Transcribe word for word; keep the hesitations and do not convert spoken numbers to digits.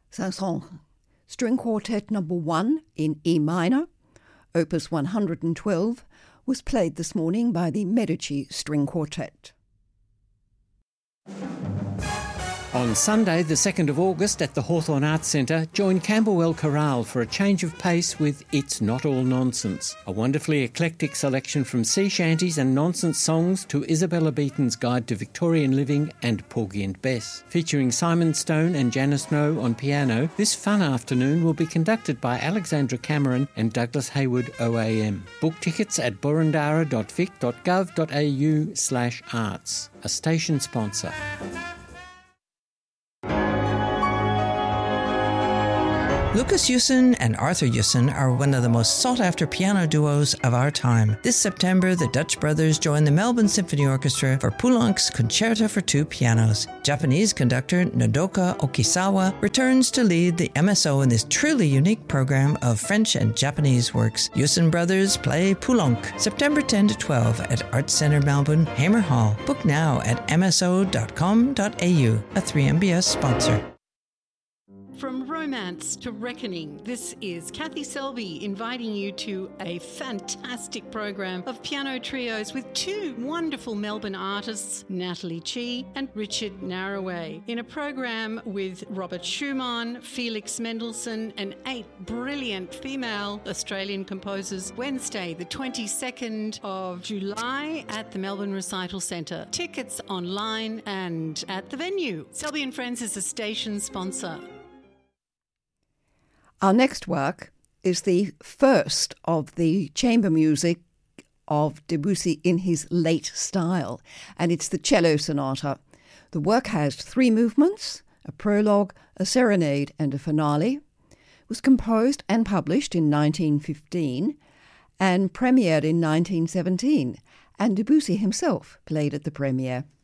Saint-Saëns String Quartet Number one in E minor, Opus one hundred twelve, was played this morning by the Medici String Quartet. On Sunday, the second of August, at the Hawthorn Arts Centre, join Camberwell Chorale for a change of pace with It's Not All Nonsense, a wonderfully eclectic selection from sea shanties and nonsense songs to Isabella Beaton's Guide to Victorian Living and Porgy and Bess. Featuring Simon Stone and Janice Snow on piano, this fun afternoon will be conducted by Alexandra Cameron and Douglas Hayward O A M. Book tickets at burundara dot vic dot gov dot a u slash arts, a station sponsor. Lucas Yusin and Arthur Yusin are one of the most sought-after piano duos of our time. This September, the Dutch brothers join the Melbourne Symphony Orchestra for Poulenc's Concerto for Two Pianos. Japanese conductor Nodoka Okisawa returns to lead the M S O in this truly unique program of French and Japanese works. Yusin brothers play Poulenc, September tenth to twelfth at Arts Centre Melbourne, Hamer Hall. Book now at m s o dot com dot a u, a three M B S sponsor. From romance to reckoning, this is Kathy Selby inviting you to a fantastic program of piano trios with two wonderful Melbourne artists, Natalie Chi and Richard Narraway, in a program with Robert Schumann, Felix Mendelssohn and eight brilliant female Australian composers, Wednesday the twenty-second of July at the Melbourne Recital Centre. Tickets online and at the venue. Selby and Friends is a station sponsor. Our next work is the first of the chamber music of Debussy in his late style, and it's the Cello Sonata. The work has three movements, a prologue, a serenade and a finale. It was composed and published in nineteen fifteen and premiered in nineteen seventeen, and Debussy himself played at the premiere.